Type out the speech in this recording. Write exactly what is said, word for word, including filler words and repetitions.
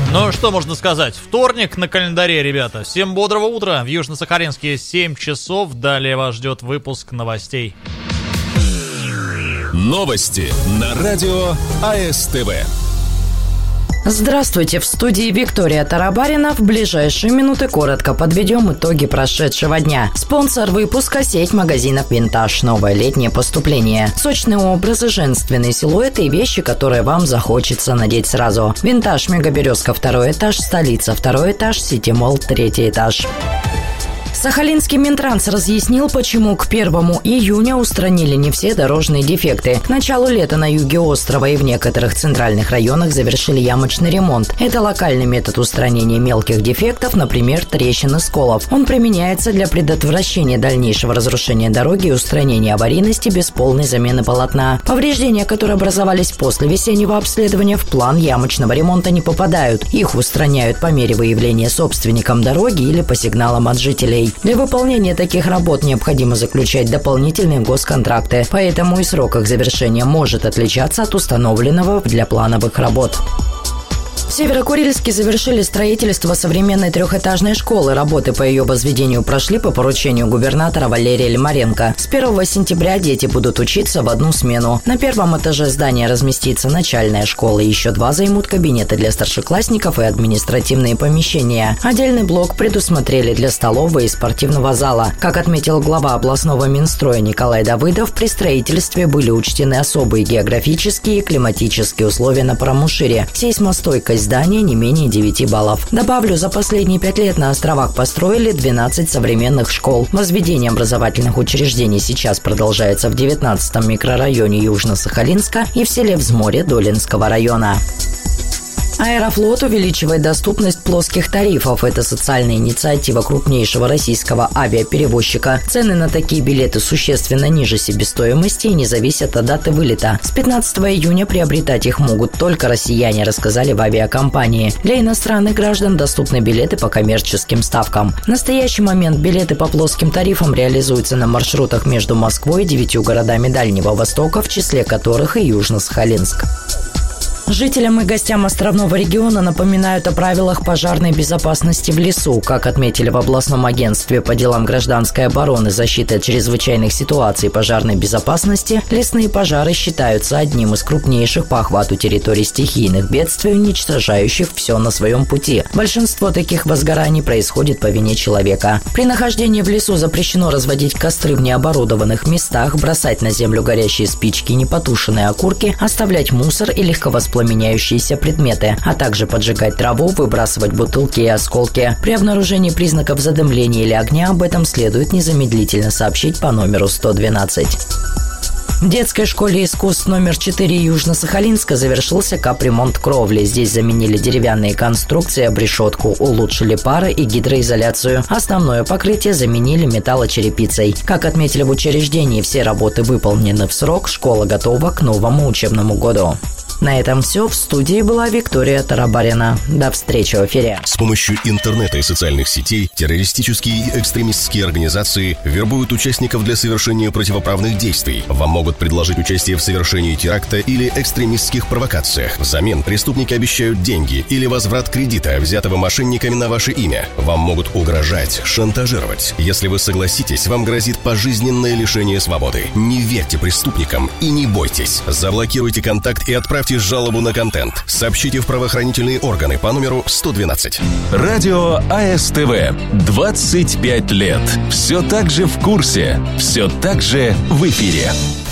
Ну, что можно сказать? Вторник на календаре, ребята. Всем бодрого утра. В Южно-Сахалинске семь часов. Далее вас ждет выпуск новостей. Новости на радио АСТВ. Здравствуйте, в студии Виктория Тарабарина. В ближайшие минуты коротко подведем итоги прошедшего дня. Спонсор выпуска — сеть магазинов «Винтаж». Новое летнее поступление. Сочные образы, женственные силуэты и вещи, которые вам захочется надеть сразу. «Винтаж», Мегаберезка, второй этаж, столица, второй этаж, Сити-молл, третий этаж. Сахалинский Минтранс разъяснил, почему к первому июня устранили не все дорожные дефекты. К началу лета на юге острова и в некоторых центральных районах завершили ямочный ремонт. Это локальный метод устранения мелких дефектов, например, трещин и сколов. Он применяется для предотвращения дальнейшего разрушения дороги и устранения аварийности без полной замены полотна. Повреждения, которые образовались после весеннего обследования, в план ямочного ремонта не попадают. Их устраняют по мере выявления собственником дороги или по сигналам от жителей. Для выполнения таких работ необходимо заключать дополнительные госконтракты, поэтому и срок их завершения может отличаться от установленного для плановых работ. В Северо-Курильске завершили строительство современной трехэтажной школы. Работы по ее возведению прошли по поручению губернатора Валерия Лимаренко. С первого сентября дети будут учиться в одну смену. На первом этаже здания разместится начальная школа. Еще два займут кабинеты для старшеклассников и административные помещения. Отдельный блок предусмотрели для столовой и спортивного зала. Как отметил глава областного Минстроя Николай Давыдов, при строительстве были учтены особые географические и климатические условия на Парамушире. Сейсмостойкость здания не менее девяти баллов. Добавлю, за последние пять лет на островах построили двенадцать современных школ. Возведение образовательных учреждений сейчас продолжается в девятнадцатом микрорайоне Южно-Сахалинска и в селе Взморье Долинского района. Аэрофлот увеличивает доступность плоских тарифов. Это социальная инициатива крупнейшего российского авиаперевозчика. Цены на такие билеты существенно ниже себестоимости и не зависят от даты вылета. С пятнадцатого июня приобретать их могут только россияне, рассказали в авиакомпании. Для иностранных граждан доступны билеты по коммерческим ставкам. В настоящий момент билеты по плоским тарифам реализуются на маршрутах между Москвой и девятью городами Дальнего Востока, в числе которых и Южно-Сахалинск. Жителям и гостям островного региона напоминают о правилах пожарной безопасности в лесу. Как отметили в областном агентстве по делам гражданской обороны, защиты от чрезвычайных ситуаций и пожарной безопасности, лесные пожары считаются одним из крупнейших по охвату территорий стихийных бедствий, уничтожающих все на своем пути. Большинство таких возгораний происходит по вине человека. При нахождении в лесу запрещено разводить костры в необорудованных местах, бросать на землю горящие спички, непотушенные окурки, оставлять мусор и легковоспламеняющиеся меняющиеся предметы, а также поджигать траву, выбрасывать бутылки и осколки. При обнаружении признаков задымления или огня об этом следует незамедлительно сообщить по номеру сто двенадцать. В детской школе искусств номер четыре Южно-Сахалинска завершился капремонт кровли. Здесь заменили деревянные конструкции, обрешетку, улучшили пары и гидроизоляцию. Основное покрытие заменили металлочерепицей. Как отметили в учреждении, все работы выполнены в срок, школа готова к новому учебному году. На этом все. В студии была Виктория Тарабарина. До встречи в эфире. С помощью интернета и социальных сетей террористические и экстремистские организации вербуют участников для совершения противоправных действий. Вам могут предложить участие в совершении теракта или экстремистских провокациях. Взамен преступники обещают деньги или возврат кредита, взятого мошенниками на ваше имя. Вам могут угрожать, шантажировать. Если вы согласитесь, вам грозит пожизненное лишение свободы. Не верьте преступникам и не бойтесь. Заблокируйте контакт и отправьте жалобу на контент. Сообщите в правоохранительные органы по номеру сто двенадцать. Радио АСТВ. двадцать пять лет. Все так же в курсе. Все так же в эфире.